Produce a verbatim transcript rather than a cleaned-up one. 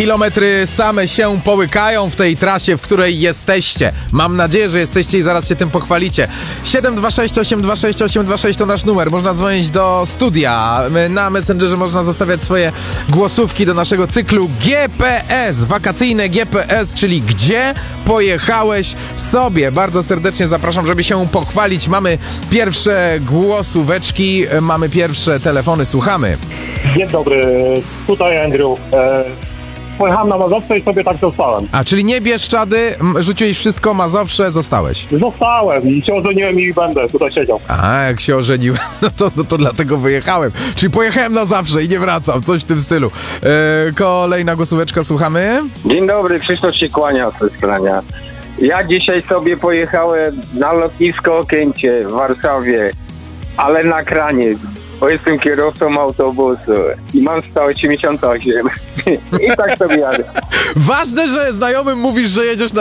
Kilometry same się połykają w tej trasie, w której jesteście. Mam nadzieję, że jesteście i zaraz się tym pochwalicie. siedem dwa sześć osiem dwa sześć osiem dwa sześć to nasz numer. Można dzwonić do studia. Na Messengerze można zostawiać swoje głosówki do naszego cyklu G P S. Wakacyjne G P S, czyli gdzie pojechałeś sobie. Bardzo serdecznie zapraszam, żeby się pochwalić. Mamy pierwsze głosóweczki, mamy pierwsze telefony. Słuchamy. Dzień dobry, tutaj Andrew. E, pojechałem na Mazowsze i sobie tak zostałem. A, czyli nie Bieszczady, m, rzuciłeś wszystko, Mazowsze, zostałeś. Zostałem i się ożeniłem i będę tutaj siedział. A, jak się ożeniłem, no to, no to dlatego wyjechałem. Czyli pojechałem na zawsze i nie wracam, coś w tym stylu. E, kolejna głosóweczka, słuchamy. Dzień dobry, Krzysztof się kłania ze strania. Ja dzisiaj sobie pojechałem na lotnisko Okęcie w Warszawie, ale na kranie, bo jestem kierowcą autobusu i mam sto osiemdziesiąt osiem i tak sobie jadę. Ważne, że znajomym mówisz, że jedziesz na